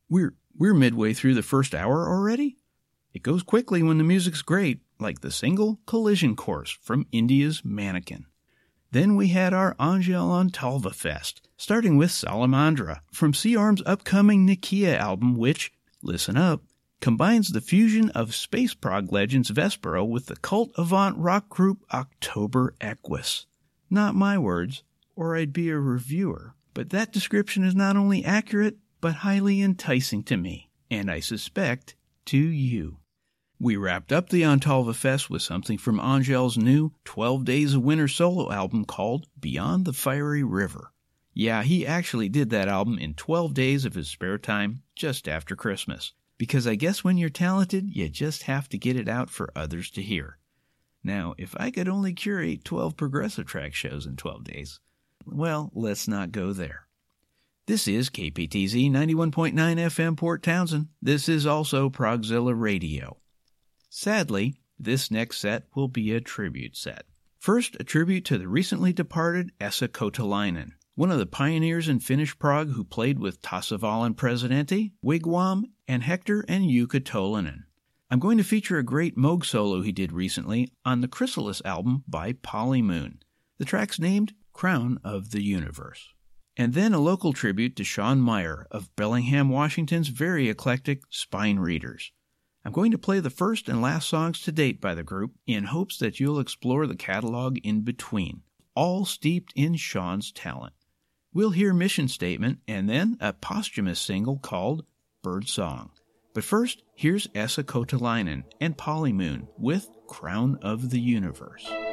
We're midway through the first hour already? It goes quickly when the music's great, like the single Collision Course from India's Mannequin. Then we had our Angel on Talva Fest, starting with Salamandra from C-Arm's upcoming Nikia album, which, listen up, combines the fusion of space prog legends Vespero with the cult avant rock group October Equus. Not my words, or I'd be a reviewer, but that description is not only accurate, but highly enticing to me, and I suspect to you. We wrapped up the Antalva Fest with something from Angel's new 12 Days of Winter solo album called Beyond the Fiery River. Yeah, he actually did that album in 12 days of his spare time just after Christmas. Because I guess when you're talented, you just have to get it out for others to hear. Now, if I could only curate 12 Progressive Track shows in 12 days, well, let's not go there. This is KPTZ 91.9 FM Port Townsend. This is also Progzilla Radio. Sadly, this next set will be a tribute set. First, a tribute to the recently departed Esa Kotalainen, one of the pioneers in Finnish prog who played with Tassavallan Presidente, Wigwam, and Hector and Jukka Tolinen. I'm going to feature a great Moog solo he did recently on the Chrysalis album by Polymoon. The track's named Crown of the Universe. And then a local tribute to Sean Meyer of Bellingham, Washington's very eclectic Spine Readers. I'm going to play the first and last songs to date by the group in hopes that you'll explore the catalog in between, all steeped in Sean's talent. We'll hear Mission Statement and then a posthumous single called Bird Song. But first, here's Esa Kotalainen and Polymoon with Crown of the Universe.